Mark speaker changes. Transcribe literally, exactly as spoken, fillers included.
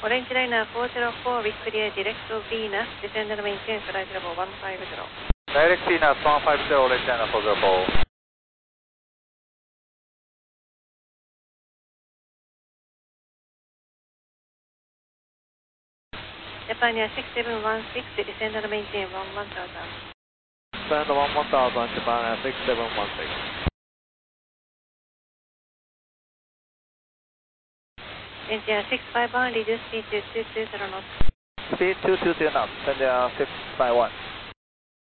Speaker 1: Orange Liner four zero four with clear direct to Venus, descend and maintain flight level one five zero.
Speaker 2: Direct Venus one five zero, Orange Liner four zero four.
Speaker 1: Japan Air six seven one six, descend and maintain one one thousand.
Speaker 2: Descend one one thousand, Japan Air six seven one six.
Speaker 1: Orange Air six five one, reduce speed to two two zero knots.
Speaker 2: Speed two two zero knots, send Air six five one.